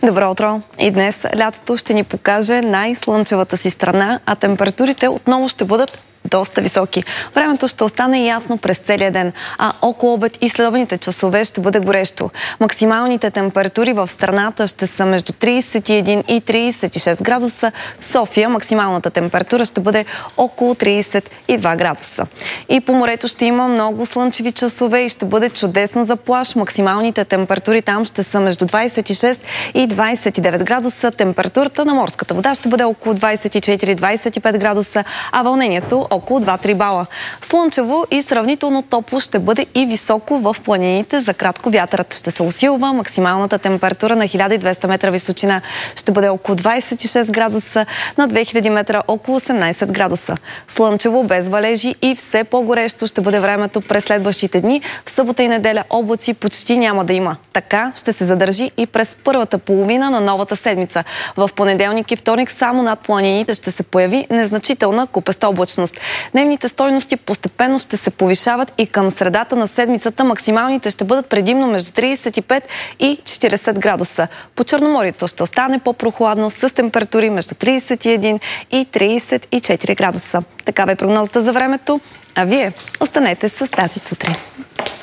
Добро утро! И днес лятото ще ни покаже най-слънчевата си страна, а температурите отново ще бъдат доста високи. Времето ще остане ясно през целия ден, а около обед и следобедните часове ще бъде горещо. Максималните температури в страната ще са между 31 и 36 градуса. В София максималната температура ще бъде около 32 градуса. И по морето ще има много слънчеви часове и ще бъде чудесно за плаж. Максималните температури там ще са между 26 и 29 градуса. Температурата на морската вода ще бъде около 24-25 градуса, а вълнението около 2-3 бала. Слънчево и сравнително топло ще бъде и високо в планините. За кратко вятърът ще се усилва. Максималната температура на 1200 метра височина ще бъде около 26 градуса, на 2000 метра около 18 градуса. Слънчево, без валежи и все по-горещо ще бъде времето през следващите дни. В събота и неделя облаци почти няма да има. Така ще се задържи и през първата половина на новата седмица. В понеделник и вторник само над планините ще се появи незначителна купеста облачност. Дневните стойности постепенно ще се повишават и към средата на седмицата максималните ще бъдат предимно между 35 и 40 градуса. По Черноморието ще остане по-прохладно с температури между 31 и 34 градуса. Такава е прогнозата за времето, а вие останете с тази сутрин.